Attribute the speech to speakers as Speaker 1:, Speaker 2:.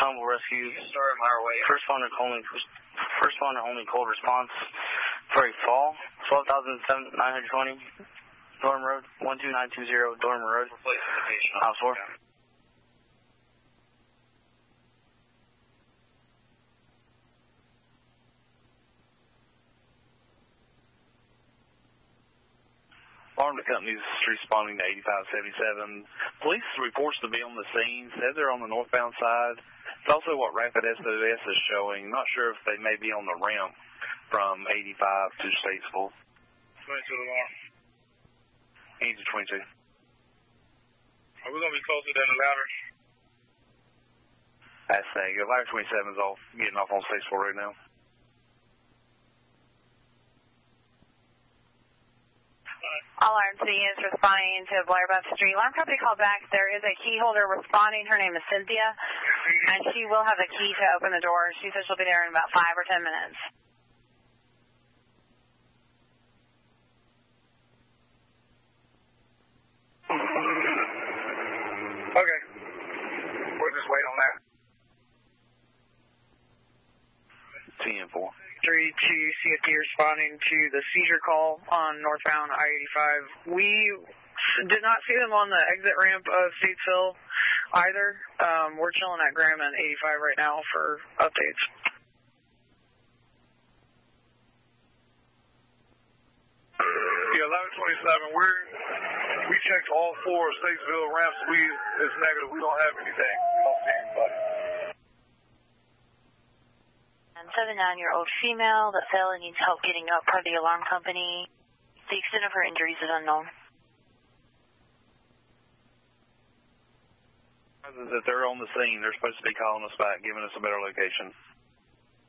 Speaker 1: Convoy Rescue. First one and only cold response. Freight Fall, 12,920. Dorm Road, 12920, Dorm Road. House 4.
Speaker 2: Alarm to companies responding to 8577. Police reports to be on the scene. Said they're on the northbound side. It's also what Rapid SOS is showing. Not sure if they may be on the ramp from 85 to Statesville.
Speaker 3: 22 alarm.
Speaker 2: Easy 22.
Speaker 3: Are we going to be closer than the ladder?
Speaker 2: That's saying. Ladder 27 is off, getting off on Statesville right now.
Speaker 4: Alarm City is responding to Blair Buff Street. Alarm company call back. There is a key holder responding. Her name is Cynthia, and she will have a key to open the door. She says she'll be there in about 5 or 10 minutes.
Speaker 3: Okay. We'll just wait on that.
Speaker 2: 10-4.
Speaker 5: 3 to CFD responding to the seizure call on northbound I-85. We did not see them on the exit ramp of Statesville either. We're chilling at Graham and 85 right now for updates.
Speaker 3: Yeah, 1127. We checked all 4 Statesville ramps. It's negative. We don't have anything. We don't see anybody.
Speaker 4: And 79-year-old female that fell and needs help getting up per the alarm company. The extent of her injuries is unknown.
Speaker 2: That they're on the scene. They're supposed to be calling us back, giving us a better location.